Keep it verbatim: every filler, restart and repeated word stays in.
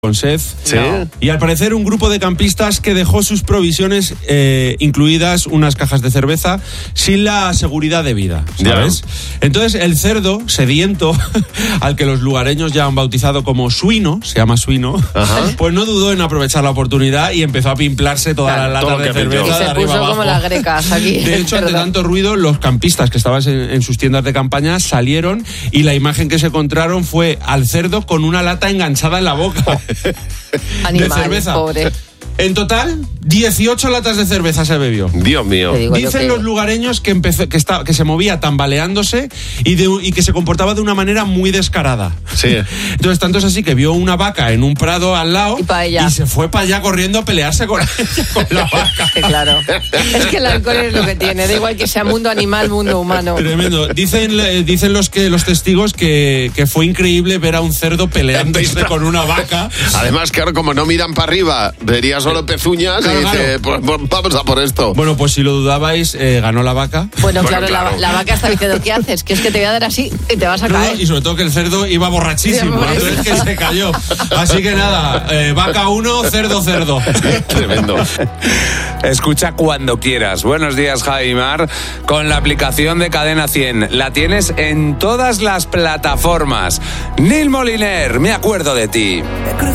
con sed. Sí. Y al parecer un grupo de campistas que dejó sus provisiones, eh, incluidas unas cajas de cerveza, sin la seguridad debida, ¿sabes? Ya. Entonces el cerdo sediento, al que los lugareños ya han bautizado como suino, se llama suino, Ajá. pues no dudó en aprovechar la oportunidad y empezó a pimplarse todas Claro, las todo latas lo de que cerveza pilló. Y de se arriba puso abajo. como las grecas aquí. De hecho, ante tanto ruido, los campistas que estaban en, en sus tiendas de campaña salieron y la imagen que se encontraron fue al cerdo con una lata enganchada en la boca. Animal, de cerveza. pobre. En total, dieciocho latas de cerveza se bebió. Dios mío. Te digo yo Dicen que- los lugareños que empezó, que, está, que se movía tambaleándose y, de, y que se comportaba de una manera muy descarada. Sí. Entonces, tanto es así que vio una vaca en un prado al lado Y pa' ella. y se fue para allá corriendo a pelearse con, con la vaca. Sí, claro. Es que el alcohol es lo que tiene. Da igual que sea mundo animal, mundo humano. Tremendo. Dicen, eh, dicen los que los testigos que, que fue increíble ver a un cerdo peleándose con una vaca. Además, claro, como no miran para arriba, vería solo pezuñas Claro, y dice, claro. pues, pues vamos a por esto. Bueno, pues si lo dudabais, eh, ganó la vaca. Bueno, Bueno, claro, claro. La, la vaca está diciendo, ¿qué haces? Que es que te voy a dar así y te vas a No, caer. y sobre todo que el cerdo iba borrachísimo, Sí, entonces que se cayó. Así que nada, eh, vaca uno, cerdo cerdo. Tremendo. Escucha cuando quieras. Buenos días, Javi Mar, con la aplicación de Cadena cien. La tienes en todas las plataformas. Neil Moliner, me acuerdo de ti.